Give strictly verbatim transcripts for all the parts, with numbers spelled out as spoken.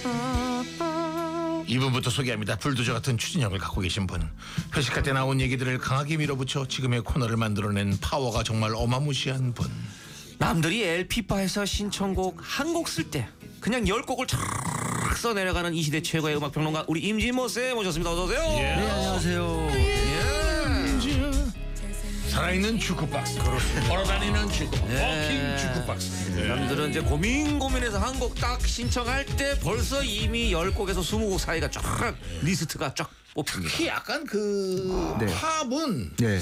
이 부부터 소개합니다. 불도저 같은 추진력을 갖고 계신 분. 회식할 때 나온 얘기들을 강하게 밀어붙여 지금의 코너를 만들어낸 파워가 정말 어마무시한 분. 남들이 엘피바에서 신청곡 한 곡 쓸 때 그냥 열 곡을 쫙 써내려가는 이 시대 최고의 음악 평론가 우리 임진모 쌤 모셨습니다. 어서 오세요. 예. 네, 안녕하세요. 예. 살아있는 주크박스. 걸어다니는 주크. 워킹 주크박스. 예. 남들은 이제 고민 고민해서 한 곡 딱 신청할 때 벌써 이미 열 곡에서 스무 곡 사이가 쫙 리스트가 쫙 뽑힙니다. 특히 약간 그 네. 팝은 네.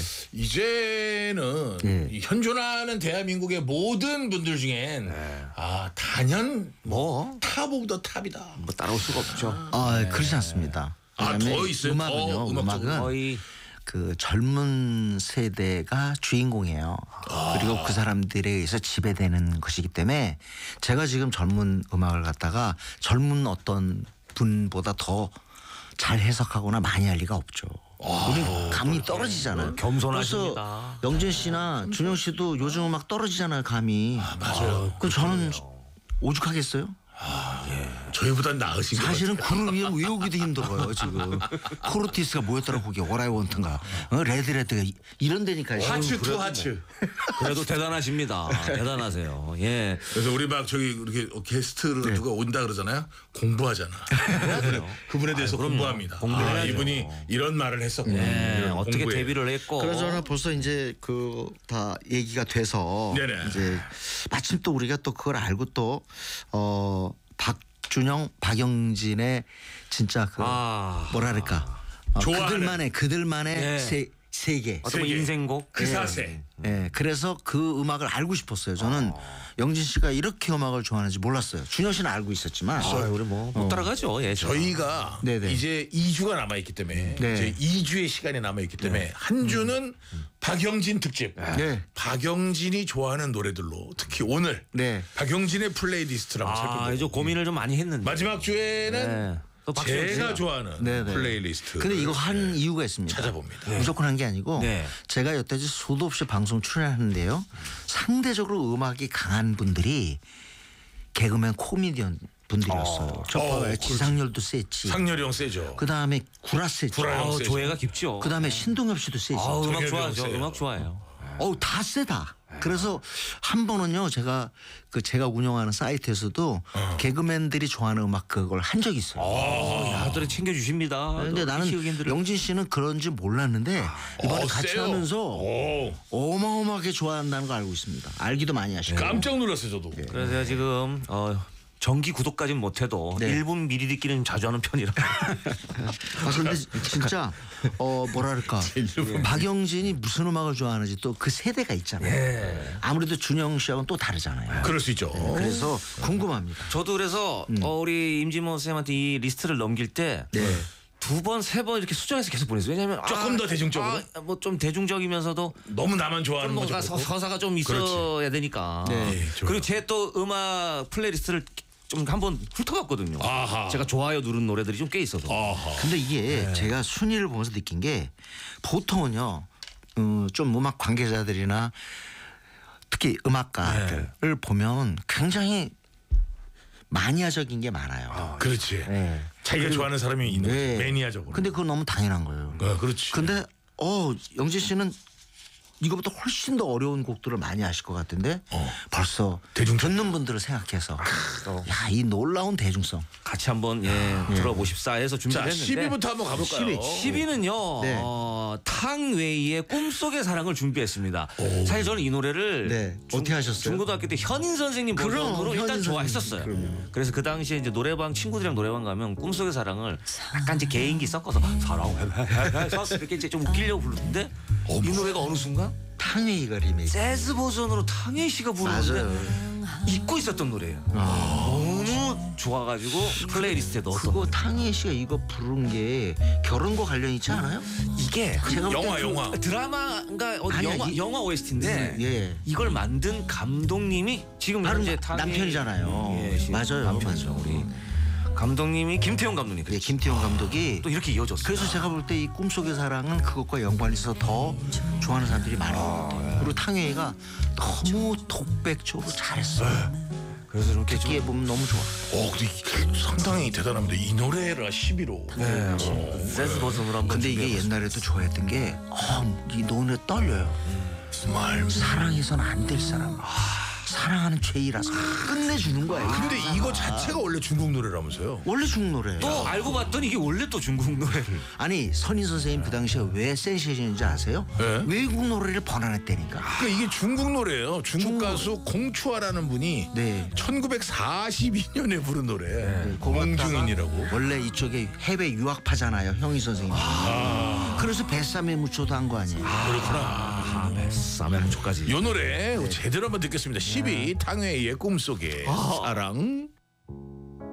이제는 네. 이 현존하는 대한민국의 모든 분들 중엔 아 단연 뭐, 탑 오브 더 탑이다. 뭐 따라올 수가 없죠. 아, 그렇지 않습니다. 아, 왜냐면 더 있어요? 음악은요. 더 음악적으로? 음악은 거의 그 젊은 세대가 주인공이에요. 그리고 그 사람들에 의해서 지배되는 것이기 때문에 제가 지금 젊은 음악을 갖다가 젊은 어떤 분보다 더 잘 해석하거나 많이 할 리가 없죠. 우리 감이 떨어지잖아요. 겸손하십니다. 그래서 영진 씨나 준영 씨도 요즘 음악 떨어지잖아요. 감이. 맞아요. 그럼 저는 오죽하겠어요? 저희보단 나으신 것 사실은 같아요. 글을 외우- 외우기도 힘들어요 지금. 코르티스가 뭐였더라 거기 오라이 원트인가 어? 레드레드가 이- 이런 데니까요. 하츠 투 그래도 하츠. 그래도 대단하십니다. 대단하세요. 예. 그래서 우리 막 저기 이렇게 게스트를 누가 온다 그러잖아요. 공부하잖아. 그분에 대해서 그럼요. 공부합니다. 공부해야죠. 아, 이분이 이런 말을 했었구나. 예. 이런 어떻게 공부해. 데뷔를 했고. 그러저나 벌써 이제 그 다 얘기가 돼서 네네. 이제 마침 또 우리가 또 그걸 알고 또 어 박준영, 박영진의 진짜 그 아. 뭐랄까 어, 좋아하는. 그들만의 그들만의 예. 세 세계. 어떤 뭐 세계. 인생곡. 그 사세. 예, 그래서 그 음악을 알고 싶었어요. 저는 영진 씨가 이렇게 음악을 좋아하는지 몰랐어요. 준영 씨는 알고 있었지만. 아, 우리 뭐 못 따라가죠. 예. 제가. 저희가 네네. 이제 이 주가 남아있기 때문에 네. 이제 이 주의 시간이 남아있기 때문에 한 주는 박영진 특집. 네. 박영진이 좋아하는 노래들로 특히 오늘 네. 박영진의 플레이리스트를 한번 아, 살펴보고 이제 고민을 좀 많이 했는데. 마지막 주에는 네. 또 박수영 제가 씨가. 좋아하는 네네. 플레이리스트. 근데 이거 한 이유가 있습니다. 찾아봅니다. 무조건 한 게 아니고 네. 제가 여태까지 수도 없이 방송 출연하는데요. 상대적으로 음악이 강한 분들이 개그맨 코미디언 분들이었어요. 첫 어, 번째 그렇지. 지상렬도 셌지. 상렬이 형 세죠. 그 다음에 구라 셌지. 구라 형 아우, 세죠. 조예가 깊죠. 그 다음에 신동엽 씨도 세지. 아, 음악 정엽이 좋아하죠. 형 세요. 음악 좋아해요. 어우 다 세다. 그래서 한 번은요 제가 그 제가 운영하는 사이트에서도 개그맨들이 좋아하는 음악 그걸 한 적이 있어요. 어, 야들이 챙겨 주십니다. 근데 나는 영진 씨는 그런지 몰랐는데 이번에 어, 같이 세요. 하면서 오, 어마어마하게 좋아한다는 걸 알고 있습니다. 알기도 많이 하시고. 깜짝 놀랐어요 저도. 그래서 제가 지금 어, 정기 구독까지는 못해도 네. 일 분 미리 듣기는 자주 하는 편이라. 아 근데 진짜 어 뭐랄까 박영진이 무슨 음악을 좋아하는지 또 그 세대가 있잖아요. 아무래도 준영 씨하고는 또 다르잖아요. 그럴 수 있죠. 그래서 궁금합니다. 저도 그래서 어, 우리 임진모 쌤한테 이 리스트를 넘길 때 네. 두 번, 세 번 이렇게 수정해서 계속 보냈어요. 왜냐하면 조금 더 대중적으로? 뭐 좀 대중적이면서도 너무 나만 좀 좋아하는 뭔가 거죠. 서, 서사가 좀 있어야 되니까. 네. 예, 좋아요. 그리고 제 또 음악 플레이리스트를 좀 한번 훑어봤거든요. 아하. 제가 좋아요 누른 노래들이 좀 꽤 있어서. 아하. 근데 이게 제가 순위를 보면서 느낀 게 보통은요 음, 좀 음악 관계자들이나 특히 음악가들을 보면 굉장히 마니아적인 게 많아요. 그렇지. 네. 자기가 좋아하는 사람이 있는 거지. 네. 매니아적으로. 근데 그건 너무 당연한 거예요. 어, 그렇지. 근데 어 영진 씨는 이거보다 훨씬 더 어려운 곡들을 많이 하실 것 같은데 어. 벌써 대중성. 듣는 분들을 생각해서 어. 야 이 놀라운 대중성. 같이 한번 예, 들어보십사 해서 준비를 자, 했는데. 십 위부터 한번 가볼까요? 십 위. 십 위는요. 네. 어, 탕웨이의 꿈속의 사랑을 준비했습니다. 사실 저는 이 노래를 네. 어떻게 하셨어요? 중고등학교 때 현인 선생님 그럼, 버전으로 일단 현인 좋아했었어요. 선생님, 그럼요. 그래서 그 당시에 이제 노래방 친구들이랑 노래방 가면 꿈속의 사랑을 약간 이제 개인기 섞어서 사랑해서 이렇게 이제 좀 웃기려고 부르는데 이 노래가 어느 순간 탕웨이가 리메이크. 재즈 버전으로 탕웨이 씨가 부르는데 맞아요. 잊고 있었던 노래예요. 너무 좋아가지고 플레이리스트에 넣었던 그거 탕웨이 씨가 이거 부른 게 결혼과 관련 있지 않아요? 이게 제가 볼 영화, 때 영화. 드라마인가 어디 아니야, 영화 이- 영화 오에스티인데 예. 이걸 만든 감독님이 지금 바로 현재 나- 탕웨이- 남편이잖아요. 예, 시- 맞아요, 남편이죠. 맞아요. 우리 감독님이 김태형 감독님. 예, 김태형 감독이 또 이렇게 이어졌어요. 그래서 제가 볼 때 이 꿈속의 사랑은 그것과 연관이 있어서 더 좋아하는 사람들이 많아요. 그리고 탕웨이가 너무 독백적으로 잘했어요. 그래서 이렇게 듣기에 좀 보면 너무 좋아. 어, 근데 이- 상당히 대단합니다. 이 노래라 십일호. 네, 재즈 버전으로 한번 근데 이게 준비해봤습니다. 옛날에도 좋아했던 게, 어, 이 노래 떨려요. 정말. 사랑해서는 안 될 사람. 사랑하는 죄이라서 끝내주는 거예요. 근데 이거 자체가 원래 중국 노래라면서요? 원래 중국 노래예요. 또 알고 봤더니 이게 원래 또 중국 노래를. 아니 선인 선생님 그 당시에 왜 센세이션인지 아세요? 네. 외국 노래를 번안했다니까. 그러니까 이게 중국 노래예요. 중국 가수 공추아라는 분이 네. 천구백사십이 년에 부른 노래. 네, 그거 공중인이라고. 원래 이쪽에 해외 유학파잖아요, 형이 선생님. 그래서 뱃삼에 묻혀도 한 거 아니에요. 그렇구나. 쌈에 무초까지. 요 노래 제대로 한번 듣겠습니다. 십이 탕웨이의 꿈속에 사랑.